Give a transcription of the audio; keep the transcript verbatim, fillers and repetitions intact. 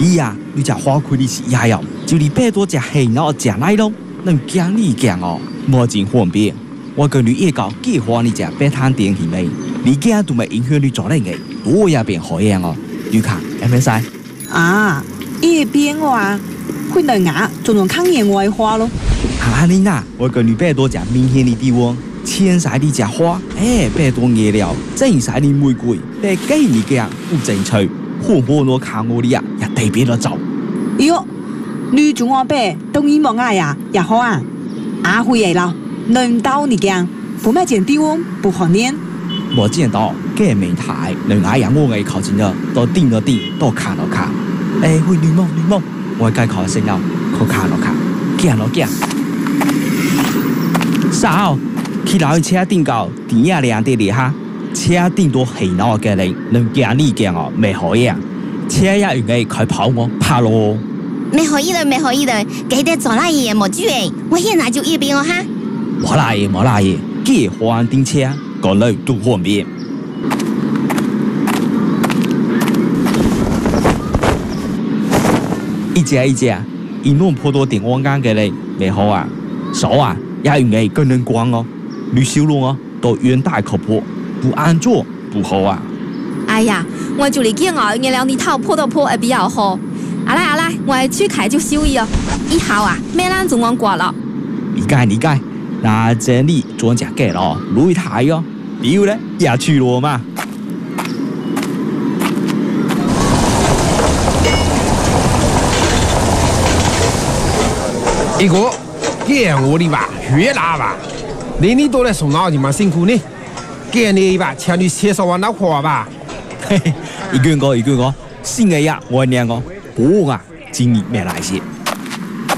你呀，你只花开的是呀哟，就你百多只黑脑食奶咯，能惊你惊哦，无真方便。我跟你一搞计划你只白摊点去没？你惊都没影响你做那个，多也变好样哦。你看，会唔使？ 啊，一边话，会能牙就能看见外花咯。 哈你呐，我跟你百多只明显的地方，浅色的只花，哎，百多颜料，正色的玫瑰，百几你个不正趣，火火我看我的呀，也特别的走。 哟，你做我白，等你望爱呀，也好啊。阿辉来了，能到你讲，不买见地方不好念。 我见到嘅美台，能爱呀我嘅靠近了，都盯了盯，都看了看。哎，會女夢女夢，我該考先了，可看了看，見了見。sao？去老車頂高，點呀亮啲嚟哈？車頂多黑鬧嘅人，能見你見哦，未可以啊。車呀用嘅佢跑我怕咯。 沒可以的，沒可以的，記得做那嘢冇注意，我現在就一邊哦哈。 冇啦嘢，冇啦嘢，結婚訂車，個女都方便。一隻一隻，一弄破多點我啱嘅你，未好啊，手啊，也用嘅更能光哦，你小路哦，都遠大靠譜，不安坐不好啊。 哎呀，我就嚟見我原諒你頭破到破會比較好。阿來阿來，我去開就收益哦。以後啊，咩人就我過了。 理解理解，那這裡做隻嘅咯，路太哦，比如咧也去咯嘛。 一個見我的吧，越南吧，你你都來送腦你嘛辛苦呢？見你吧，請你介紹我老婆吧。 嘿嘿，一個個一個個，新嘅呀，我兩個，不啊，今日沒來些。